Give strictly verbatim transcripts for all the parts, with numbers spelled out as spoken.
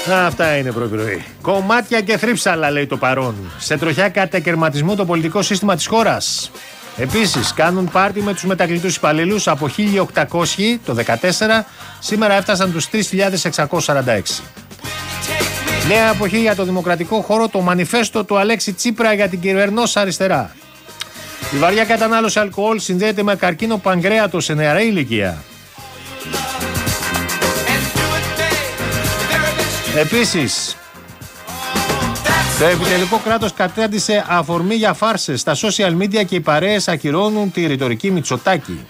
Αυτά είναι πρωί-πρωί. Κομμάτια και θρύψαλα, λέει το παρόν. Σε τροχιά κατακαιρματισμού το πολιτικό σύστημα της χώρας. Επίσης, κάνουν πάρτι με τους μετακλητούς υπαλλήλους από χίλια οκτακόσιοι το δεκατέσσερα, σήμερα έφτασαν τους τρεις χιλιάδες εξακόσιους σαράντα έξι. Νέα εποχή για το δημοκρατικό χώρο, το μανιφέστο του Αλέξη Τσίπρα για την κυβερνώσα αριστερά. Η βαριά κατανάλωση αλκοόλ συνδέεται με καρκίνο παγκρέατο σε νεαρή ηλικία. Επίσης, το επιτελικό κράτος κατέδυσε αφορμή για φάρσες στα social media και οι παρέες ακυρώνουν τη ρητορική Μητσοτάκη.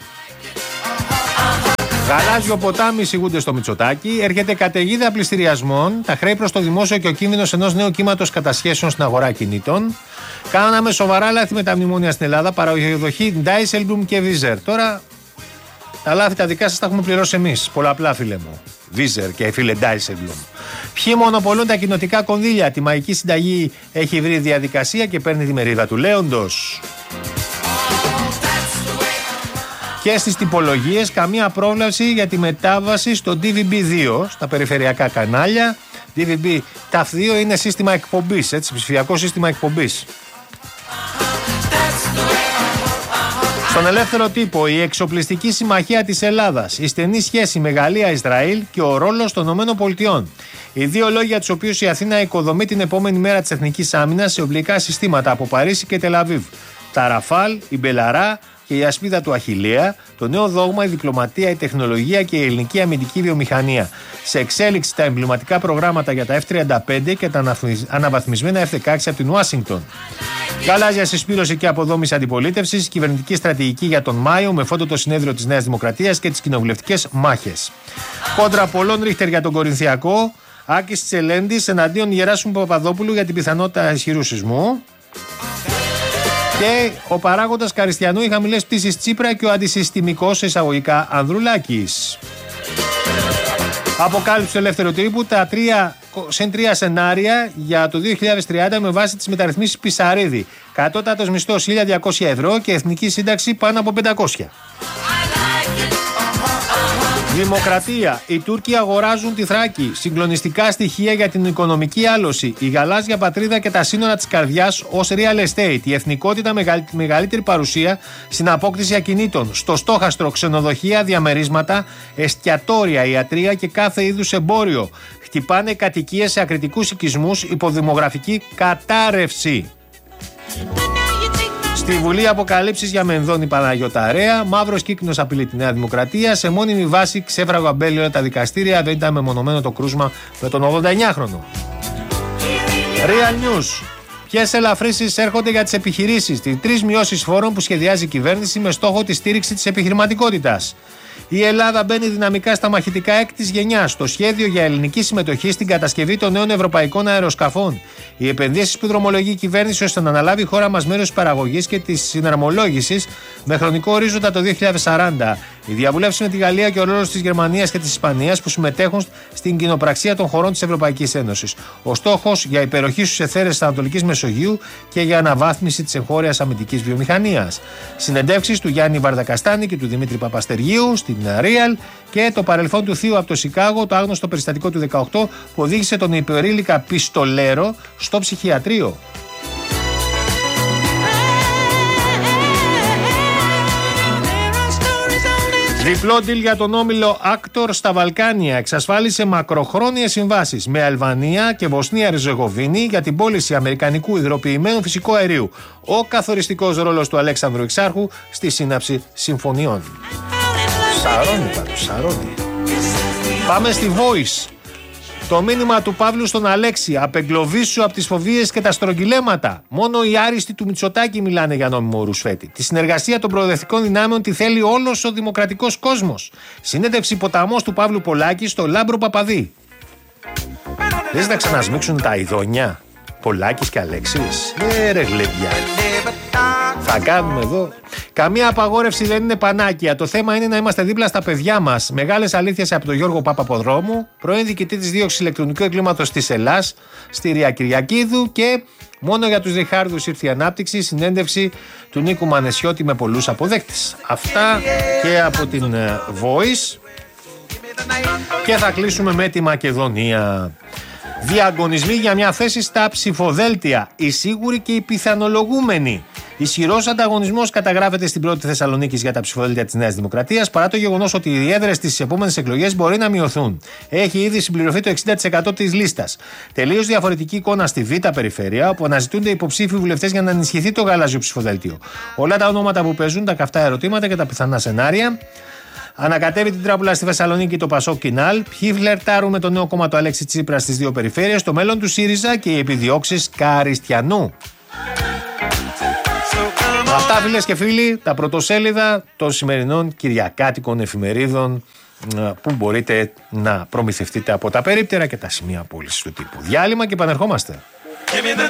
Γαλάζιο ποτάμι εισηγούνται στο Μητσοτάκη, έρχεται καταιγίδα πληστηριασμών, τα χρέη προς το δημόσιο και ο κίνδυνος ενός νέου κύματος κατασχέσεων στην αγορά κινήτων. Κάναμε σοβαρά λάθη με τα μνημόνια στην Ελλάδα, παραδοχή Dijsselbloem και Vizer. Τώρα τα λάθη τα δικά σας τα έχουμε πληρώσει εμείς, πολλαπλά φίλε μου. Vizer και φίλε Dijsselbloem. Ποιοι μονοπολούν τα κοινοτικά κονδύλια, τη μαγική συνταγή έχει βρει διαδικασία και παίρνει τη μερίδα του λέοντος. Και στις τυπολογίες καμία πρόβλεψη για τη μετάβαση στο ντι βι μπι δύο, στα περιφερειακά κανάλια. ντι βι μπι ταφ δύο είναι σύστημα εκπομπής, έτσι, ψηφιακό σύστημα εκπομπής. Στον ελεύθερο τύπο, η εξοπλιστική συμμαχία της Ελλάδας, η στενή σχέση με Γαλλία-Ισραήλ και ο ρόλος των ΗΠΑ. Οι δύο λόγοι για τους οποίους η Αθήνα οικοδομεί την επόμενη μέρα της εθνικής άμυνας σε οπλικά συστήματα από Παρίσι και Τελαβίβ. Τα Ραφάλ, η Μπελαρά και η ασπίδα του Αχιλλέα, το νέο δόγμα, η διπλωματία, η τεχνολογία και η ελληνική αμυντική βιομηχανία. Σε εξέλιξη τα εμβληματικά προγράμματα για τα εφ τριάντα πέντε και τα αναβαθμισμένα εφ δεκαέξι από την Ουάσιγκτον. Γαλάζια συσπήρωση και αποδόμηση αντιπολίτευσης, κυβερνητική στρατηγική για τον Μάιο με φόντο το συνέδριο της Νέας Δημοκρατίας και τις κοινοβουλευτικές μάχες. Κόντρα πολλών Ρίχτερ για τον Κορινθιακό, Άκης Τσελέντης εναντίον Γεράσιμου Παπαδόπουλου για την πιθανότητα ισχυρού σεισμού. Και ο παράγοντας Καριστιανού, οι χαμηλές πτήσεις Τσίπρα και ο αντισυστημικός εισαγωγικά Ανδρουλάκης. Αποκάλυψη του ελεύθερου τύπου τα τρία, συν τρία σενάρια για το δύο χιλιάδες τριάντα με βάση τις μεταρρυθμίσεις Πισαρίδη. Κατώτατος μισθός χίλια διακόσια ευρώ και εθνική σύνταξη πάνω από πεντακόσια. Δημοκρατία. Οι Τούρκοι αγοράζουν τη Θράκη. Συγκλονιστικά στοιχεία για την οικονομική άλωση. Η γαλάζια πατρίδα και τα σύνορα της καρδιάς ως real estate. Η εθνικότητα με μεγαλύτερη παρουσία στην απόκτηση ακινήτων. Στο στόχαστρο ξενοδοχεία, διαμερίσματα, εστιατόρια, ιατρία και κάθε είδους εμπόριο. Χτυπάνε κατοικίες σε ακριτικούς οικισμούς, υποδημογραφική κατάρρευση. Στη Βουλή αποκαλύψεις για Μενδώνη Παναγιωταρέα. Μαύρος κύκνος απειλεί τη Νέα Δημοκρατία. Σε μόνιμη βάση ξέφραγο αμπέλιο τα δικαστήρια. Δεν ήταν μεμονωμένο το κρούσμα με τον ογδοντα εννιάχρονο. Real News. Ποιες ελαφρύσεις έρχονται για τις επιχειρήσεις? Τι τρεις μειώσεις φόρων που σχεδιάζει η κυβέρνηση με στόχο τη στήριξη της επιχειρηματικότητας. Η Ελλάδα μπαίνει δυναμικά στα μαχητικά έκτης γενιάς. Το σχέδιο για ελληνική συμμετοχή στην κατασκευή των νέων ευρωπαϊκών αεροσκαφών. Οι επενδύσεις που δρομολογεί η κυβέρνηση ώστε να αναλάβει η χώρα μας μέρος της παραγωγής και της συναρμολόγησης με χρονικό ορίζοντα το δύο χιλιάδες σαράντα. Οι διαβουλεύσεις με τη Γαλλία και ο ρόλος της Γερμανίας και της Ισπανίας που συμμετέχουν στην κοινοπραξία των χωρών της Ευρωπαϊκής Ένωσης. Ο στόχος για υπεροχή στους εθέρες της Ανατολικής Μεσογείου και για αναβάθμιση της εγχώριας αμυντικής βιομηχανίας. Συνεντεύξεις του Γιάννη Βαρδακαστάνη και του Δημήτρη Παπαστεριού στην Real και το παρελθόν του θείου από το Σικάγο, το άγνωστο περιστατικό του δεκαοκτώ που οδήγησε τον υπερήλικα πιστολέρο στο ψυχιατρίο. Διπλό deal για τον όμιλο Άκτορ στα Βαλκάνια. Εξασφάλισε μακροχρόνιες συμβάσεις με Αλβανία και Βοσνία Ερζεγοβίνη για την πώληση αμερικανικού υγροποιημένου φυσικού αερίου. Ο καθοριστικός ρόλος του Αλέξανδρου Εξάρχου στη σύναψη συμφωνιών. Σαρώνει πάντως, σαρώνει. Πάμε στη Voice. Το μήνυμα του Παύλου στον Αλέξη. Απεγκλωβίσου από τις φοβίες και τα στρογγυλέματα. Μόνο οι άριστοι του Μητσοτάκη μιλάνε για νόμιμο ρουσφέτη. Τη συνεργασία των προοδευτικών δυνάμεων τη θέλει όλος ο δημοκρατικός κόσμος. Συνέντευξη ποταμός του Παύλου Πολάκη στο Λάμπρο Παπαδί. Λες να ξανασμίξουν τα ειδόνια Πολάκης και Αλέξης? Ε ρε γλέντια. Θα κάνουμε εδώ. Καμία απαγόρευση δεν είναι πανάκια. Το θέμα είναι να είμαστε δίπλα στα παιδιά μας. Μεγάλες αλήθειες από τον Γιώργο Παπαποδρόμου, πρώην διοικητή της δίωξης ηλεκτρονικού εγκλήματος της Ελλάς, στη Ρία Κυριακίδου, και μόνο για τους Ριχάρδους ήρθε η ανάπτυξη. Συνέντευξη του Νίκου Μανεσιώτη με πολλούς αποδέκτες. Αυτά και από την Voice. Και θα κλείσουμε με τη Μακεδονία. Διαγωνισμοί για μια θέση στα ψηφοδέλτια. Οι σίγουροι και οι πιθανολογούμενοι. Ισχυρός ανταγωνισμός καταγράφεται στην πρώτη Θεσσαλονίκη για τα ψηφοδέλτια της Νέας Δημοκρατίας, παρά το γεγονός ότι οι έδρες στις επόμενες εκλογές μπορεί να μειωθούν. Έχει ήδη συμπληρωθεί το εξήντα τοις εκατό της λίστας. Τελείως διαφορετική εικόνα στη Β' Περιφέρεια, όπου αναζητούνται υποψήφιοι βουλευτές για να ενισχυθεί το γαλάζιο ψηφοδέλτιο. Όλα τα ονόματα που παίζουν, τα καυτά ερωτήματα και τα πιθανά σενάρια. Ανακατεύει την τράπουλα στη Θεσσαλονίκη το Πασόκ Κινάλ. Ποιοι φλερτάρουν με το νέο κόμμα του Αλέξη Τσίπρα στις δύο περιφέρειες, το μέλλον του ΣΥΡΙΖΑ και οι επιδιώξεις Καριστιανού. Αυτά, φίλες και φίλοι, τα πρωτοσέλιδα των σημερινών κυριακάτικων εφημερίδων που μπορείτε να προμηθευτείτε από τα περίπτερα και τα σημεία πώλησης του τύπου. Διάλειμμα και επανερχόμαστε.